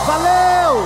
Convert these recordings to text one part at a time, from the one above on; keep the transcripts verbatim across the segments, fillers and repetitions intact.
Valeu!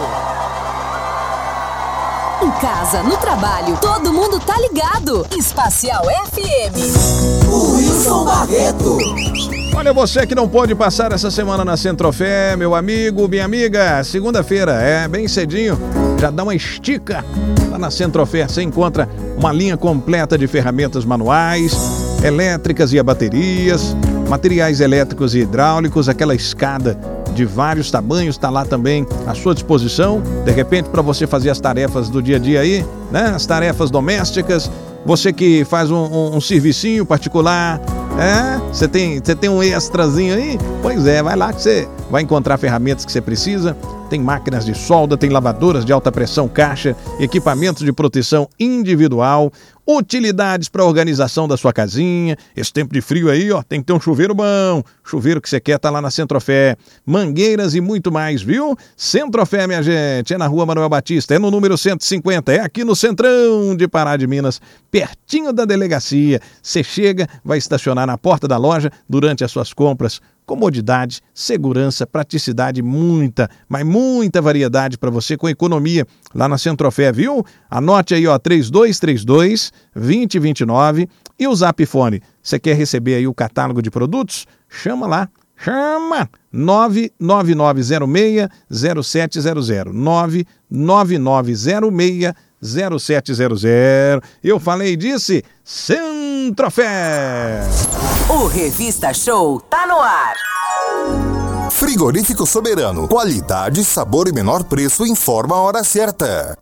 Em casa, no trabalho, todo mundo tá ligado. Espacial F M. Wilson Barreto. Olha, você que não pôde passar essa semana na Centrofé, meu amigo, minha amiga, segunda-feira, é bem cedinho, já dá uma estica. Lá na Centrofé você encontra uma linha completa de ferramentas manuais, elétricas e a baterias, materiais elétricos e hidráulicos, aquela escada de vários tamanhos está lá também à sua disposição, de repente para você fazer as tarefas do dia a dia aí, né? As tarefas domésticas, você que faz um, um, um servicinho particular, é? Você tem, você tem um extrazinho aí? Pois é, vai lá que você vai encontrar ferramentas que você precisa. Tem máquinas de solda, tem lavadoras de alta pressão, caixa, equipamentos de proteção individual, utilidades para a organização da sua casinha. Esse tempo de frio aí, ó, tem que ter um chuveiro bom. Chuveiro que você quer tá lá na Centrofé. Mangueiras e muito mais, viu? Centrofé, minha gente, é na Rua Manuel Batista, é no número cento e cinquenta, é aqui no centrão de Pará de Minas, pertinho da delegacia. Você chega, vai estacionar na porta da loja durante as suas compras. Comodidade, segurança, praticidade, muita, mas muita variedade para você com economia lá na Centrofé, viu? Anote aí, ó, três dois três dois, dois zero dois nove e o Zap Fone. Você quer receber aí o catálogo de produtos? Chama lá, chama! nove nove nove zero seis zero sete zero zero, nove nove nove zero seis zero sete zero zero. Eu falei, disse, Centrofé! O Revista Show tá no ar. Frigorífico Soberano. Qualidade, sabor e menor preço. Informa a hora certa.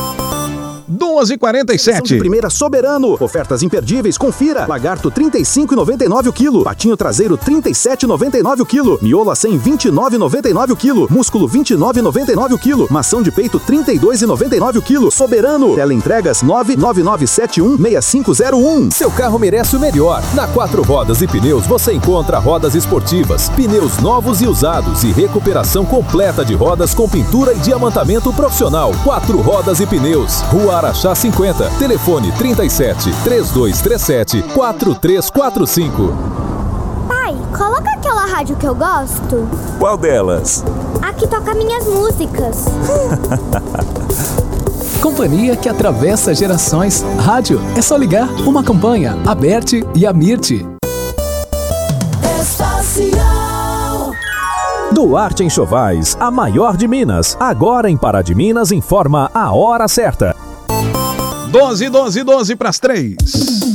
duas e quarenta e sete. De primeira Soberano. Ofertas imperdíveis, confira. Lagarto trinta e cinco reais e noventa e nove centavos o quilo. Patinho traseiro trinta e sete reais e noventa e nove centavos o quilo. Miola cem vinte e nove reais e noventa e nove centavos o quilo. Músculo vinte e nove reais e noventa e nove centavos o quilo. Mação de peito trinta e dois reais e noventa e nove centavos o quilo. Soberano. Teleentregas nove nove nove sete um seis cinco zero um. Seu carro merece o melhor. Na Quatro Rodas e Pneus você encontra rodas esportivas, pneus novos e usados e recuperação completa de rodas com pintura e diamantamento profissional. Quatro Rodas e Pneus. Rua Araxá cinquenta. Telefone trinta e sete, três dois três sete, quatro três quatro cinco. Pai, coloca aquela rádio que eu gosto. Qual delas? A que toca minhas músicas. Companhia que atravessa gerações. Rádio, é só ligar. Uma campanha, Aberte e Amirte. Espacial. Duarte Enxovais, a maior de Minas. Agora em Pará de Minas informa a hora certa. doze, doze, doze para as três.